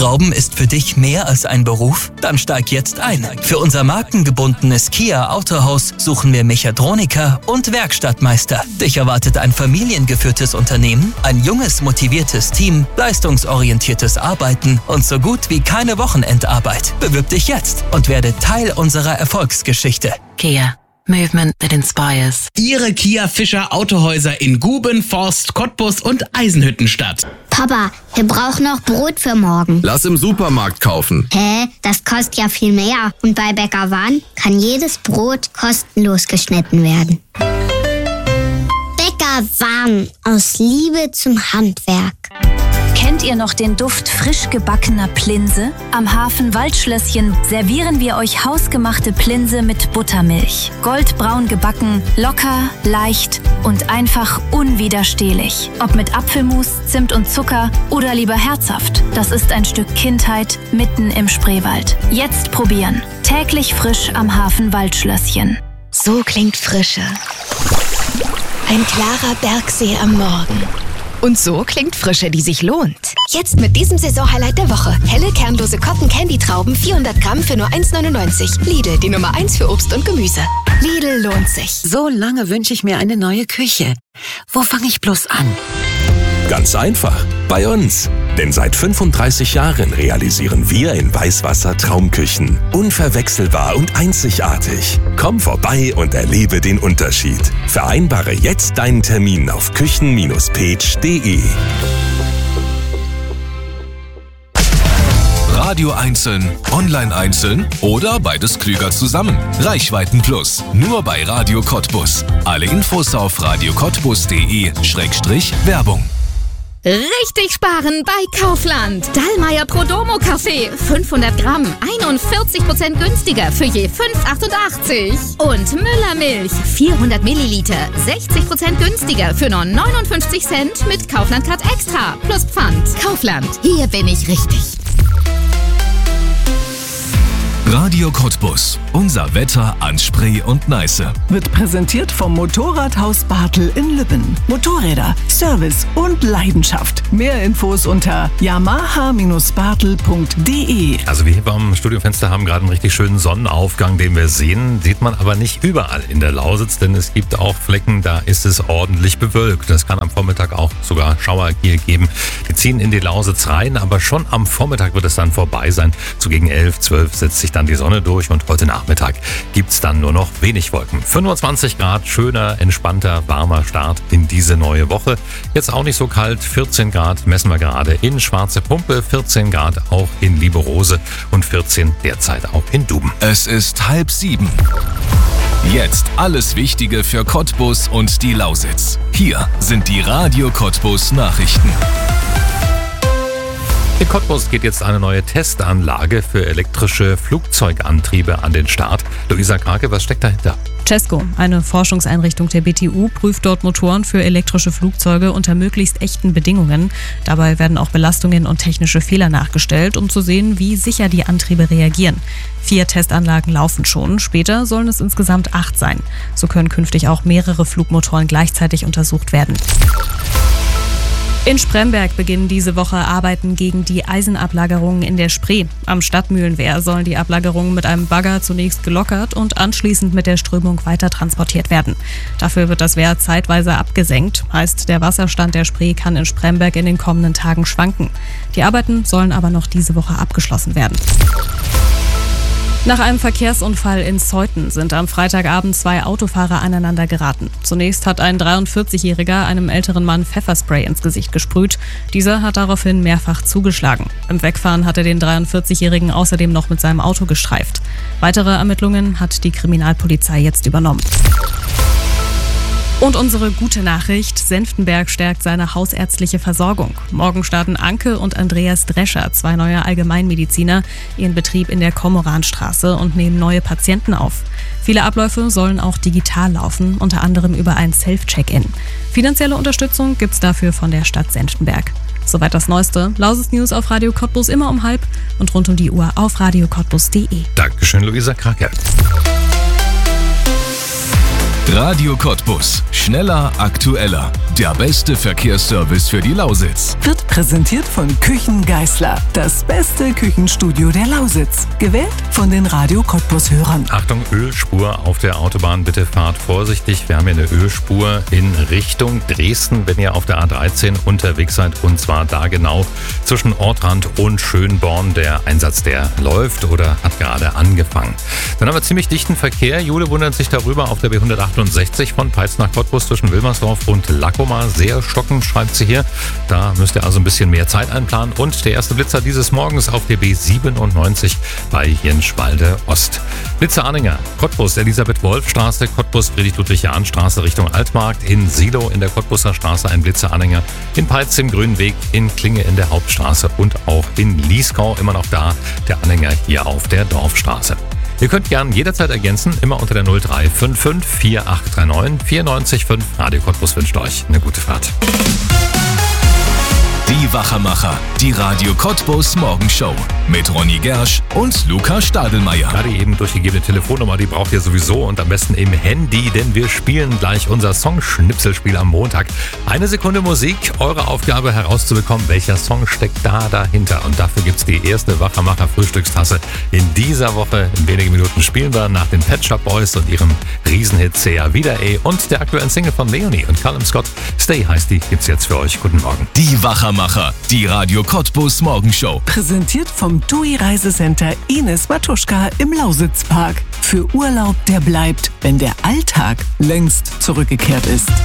Schrauben ist für dich mehr als ein Beruf? Dann steig jetzt ein. Für unser markengebundenes Kia Autohaus suchen wir Mechatroniker und Werkstattmeister. Dich erwartet ein familiengeführtes Unternehmen, ein junges, motiviertes Team, leistungsorientiertes Arbeiten und so gut wie keine Wochenendarbeit. Bewirb dich jetzt und werde Teil unserer Erfolgsgeschichte. Kia. Movement that inspires. Ihre Kia Fischer Autohäuser in Guben, Forst, Cottbus und Eisenhüttenstadt. Papa, wir brauchen noch Brot für morgen. Lass im Supermarkt kaufen. Hä? Das kostet ja viel mehr. Und bei Bäcker Wan kann jedes Brot kostenlos geschnitten werden. Bäcker Wan, aus Liebe zum Handwerk. Kennt ihr noch den Duft frisch gebackener Plinse? Am Hafen Waldschlösschen servieren wir euch hausgemachte Plinse mit Buttermilch. Goldbraun gebacken, locker, leicht und einfach unwiderstehlich. Ob mit Apfelmus, Zimt und Zucker oder lieber herzhaft. Das ist ein Stück Kindheit mitten im Spreewald. Jetzt probieren. Täglich frisch am Hafen Waldschlösschen. So klingt Frische. Ein klarer Bergsee am Morgen. Und so klingt Frische, die sich lohnt. Jetzt mit diesem Saisonhighlight der Woche. Helle, kernlose Cotton-Candy-Trauben, 400 Gramm für nur 1,99. Lidl, die Nummer 1 für Obst und Gemüse. Lidl lohnt sich. So lange wünsche ich mir eine neue Küche. Wo fange ich bloß an? Ganz einfach, bei uns. Denn seit 35 Jahren realisieren wir in Weißwasser Traumküchen. Unverwechselbar und einzigartig. Komm vorbei und erlebe den Unterschied. Vereinbare jetzt deinen Termin auf küchen-page.de. Radio einzeln, online einzeln oder beides klüger zusammen. Reichweiten Plus, nur bei Radio Cottbus. Alle Infos auf radiocottbus.de/Werbung. Richtig sparen bei Kaufland. Dallmayr Prodomo Kaffee, 500 Gramm, 41% günstiger für je 5,88. Und Müller Milch, 400 Milliliter, 60% günstiger für nur 59 Cent mit Kaufland Card Extra plus Pfand. Kaufland, hier bin ich richtig. Radio Cottbus. Unser Wetter an Spree und Neiße. Wird präsentiert vom Motorradhaus Bartel in Lübben. Motorräder, Service und Leidenschaft. Mehr Infos unter yamaha-bartel.de. Also wir hier beim Studiofenster haben gerade einen richtig schönen Sonnenaufgang, den wir sehen. Sieht man aber nicht überall in der Lausitz, denn es gibt auch Flecken, da ist es ordentlich bewölkt. Das kann am Vormittag auch sogar Schauer hier geben. Die ziehen in die Lausitz rein, aber schon am Vormittag wird es dann vorbei sein. So gegen 11, 12 setzt sich dann die Sonne durch und heute Nachmittag gibt's dann nur noch wenig Wolken. 25 Grad, schöner, entspannter, warmer Start in diese neue Woche. Jetzt auch nicht so kalt, 14 Grad messen wir gerade in Schwarze Pumpe, 14 Grad auch in Lieberose und 14 derzeit auch in Duben. Es ist 6:30. Jetzt alles Wichtige für Cottbus und die Lausitz. Hier sind die Radio Cottbus Nachrichten. In Cottbus geht jetzt eine neue Testanlage für elektrische Flugzeugantriebe an den Start. Luisa Krake, was steckt dahinter? CESCO, eine Forschungseinrichtung der BTU, prüft dort Motoren für elektrische Flugzeuge unter möglichst echten Bedingungen. Dabei werden auch Belastungen und technische Fehler nachgestellt, um zu sehen, wie sicher die Antriebe reagieren. 4 Testanlagen laufen schon, später sollen es insgesamt 8 sein. So können künftig auch mehrere Flugmotoren gleichzeitig untersucht werden. In Spremberg beginnen diese Woche Arbeiten gegen die Eisenablagerungen in der Spree. Am Stadtmühlenwehr sollen die Ablagerungen mit einem Bagger zunächst gelockert und anschließend mit der Strömung weiter transportiert werden. Dafür wird das Wehr zeitweise abgesenkt. Heißt, der Wasserstand der Spree kann in Spremberg in den kommenden Tagen schwanken. Die Arbeiten sollen aber noch diese Woche abgeschlossen werden. Nach einem Verkehrsunfall in Zeuthen sind am Freitagabend 2 Autofahrer aneinander geraten. Zunächst hat ein 43-Jähriger einem älteren Mann Pfefferspray ins Gesicht gesprüht. Dieser hat daraufhin mehrfach zugeschlagen. Im Wegfahren hat er den 43-Jährigen außerdem noch mit seinem Auto gestreift. Weitere Ermittlungen hat die Kriminalpolizei jetzt übernommen. Und unsere gute Nachricht, Senftenberg stärkt seine hausärztliche Versorgung. Morgen starten Anke und Andreas Drescher, 2 neue Allgemeinmediziner, ihren Betrieb in der Kormoranstraße und nehmen neue Patienten auf. Viele Abläufe sollen auch digital laufen, unter anderem über ein Self-Check-In. Finanzielle Unterstützung gibt's dafür von der Stadt Senftenberg. Soweit das Neueste. Lausitz News auf Radio Cottbus immer um 12 und rund um die Uhr auf radiocottbus.de. Dankeschön, Luisa Krake. Radio Cottbus. Schneller, aktueller. Der beste Verkehrsservice für die Lausitz. Wird präsentiert von Küchen Geisler. Das beste Küchenstudio der Lausitz. Gewählt von den Radio Cottbus-Hörern. Achtung, Ölspur auf der Autobahn. Bitte fahrt vorsichtig. Wir haben hier eine Ölspur in Richtung Dresden, wenn ihr auf der A13 unterwegs seid. Und zwar da genau zwischen Ortrand und Schönborn. Der Einsatz, der läuft oder hat gerade angefangen. Dann haben wir ziemlich dichten Verkehr. Jule wundert sich darüber auf der B168 von Peitz nach Cottbus zwischen Wilmersdorf und Lackoma. Sehr stockend, schreibt sie hier. Da müsst ihr also ein bisschen mehr Zeit einplanen. Und der erste Blitzer dieses Morgens auf der B97 bei Jenschwalde Ost. Blitzer-Anhänger, Cottbus, Elisabeth-Wolf-Straße, Cottbus, Friedrich-Ludwig-Jahn-Straße Richtung Altmarkt, in Silo in der Cottbuser Straße ein Blitzer-Anhänger, in Peitz im Grünen Weg, in Klinge in der Hauptstraße und auch in Lieskau immer noch da der Anhänger hier auf der Dorfstraße. Ihr könnt gern jederzeit ergänzen, immer unter der 0355 4839 94,5. Radio Cottbus wünscht euch eine gute Fahrt. Die Wachermacher, die Radio Cottbus Morgenshow mit Ronny Gersch und Luca Stadelmeier. Gerade eben durchgegebene Telefonnummer, die braucht ihr sowieso und am besten im Handy, denn wir spielen gleich unser Songschnipselspiel am Montag. 1 Sekunde Musik, eure Aufgabe herauszubekommen, welcher Song steckt da dahinter. Und dafür gibt's die erste Wachermacher Frühstückstasse in dieser Woche. In wenigen Minuten spielen wir nach den Pet Shop Boys und ihrem Riesenhit Sea Wieder und der aktuellen Single von Leonie und Callum Scott. Stay heißt die, gibt's jetzt für euch. Guten Morgen. Die Wachermacher, die Radio Cottbus Morgenshow. Präsentiert vom TUI Reisecenter Ines Matuschka im Lausitzpark. Für Urlaub, der bleibt, wenn der Alltag längst zurückgekehrt ist.